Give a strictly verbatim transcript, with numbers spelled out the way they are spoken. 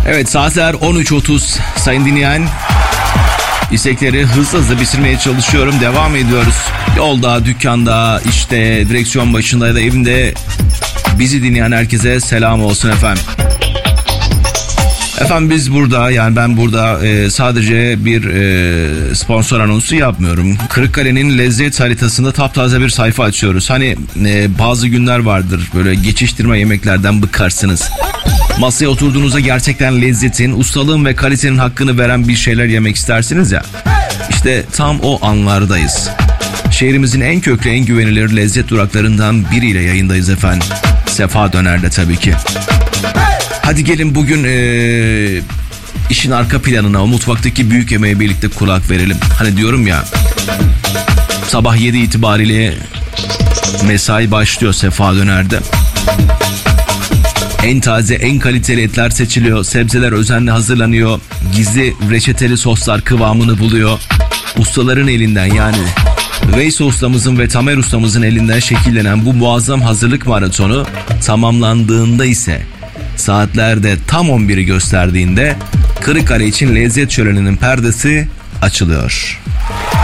Evet, saatler on üç otuz sayın dinleyen. İstekleri hızlı hızlı bitirmeye çalışıyorum. Devam ediyoruz. Yolda, dükkanda, işte direksiyon başında ya da evinde bizi dinleyen herkese selam olsun efendim. Efendim biz burada, yani ben burada e, sadece bir e, sponsor anonsu yapmıyorum. Kırıkkale'nin lezzet haritasında taptaze bir sayfa açıyoruz. Hani e, bazı günler vardır böyle geçiştirme yemeklerden bıkarsınız. Masaya oturduğunuzda gerçekten lezzetin, ustalığın ve kalitenin hakkını veren bir şeyler yemek istersiniz ya. İşte tam o anlardayız. Şehrimizin en köklü, en güvenilir lezzet duraklarından biriyle yayındayız efendim. Sefa Döner'de tabii ki. Hadi gelin bugün ee, işin arka planına, o mutfaktaki büyük emeğe birlikte kulak verelim. Hani diyorum ya, sabah yedi itibariyle mesai başlıyor Sefa Döner'de. En taze, en kaliteli etler seçiliyor, sebzeler özenle hazırlanıyor, gizli reçeteli soslar kıvamını buluyor. Ustaların elinden, yani Veys ustamızın ve Tamer ustamızın elinden şekillenen bu muazzam hazırlık maratonu tamamlandığında ise saatlerde tam on biri gösterdiğinde Kırıkkale için lezzet şöleninin perdesi açılıyor.